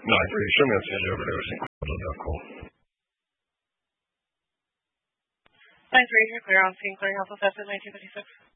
No, show me on the edge over there. Cool. 5-3, you're clear on scene, clearinghouse assessment 1956.